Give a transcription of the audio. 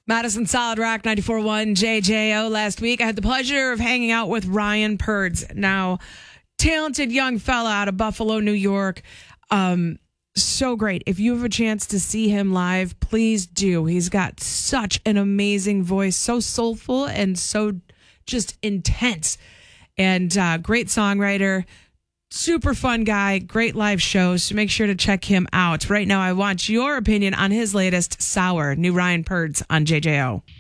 Madison Solid Rock 94.1 JJO last week. I had the pleasure of hanging out with Ryan Purds. Now, talented young fella out of Buffalo, New York. So great. If you have a chance to see him live, please do. He's got such an amazing voice, so soulful and so just intense. And great songwriter, super fun guy, great live shows. So make sure to check him out. Right now, I want your opinion on his latest Sour, new Ryan Purds on JJO.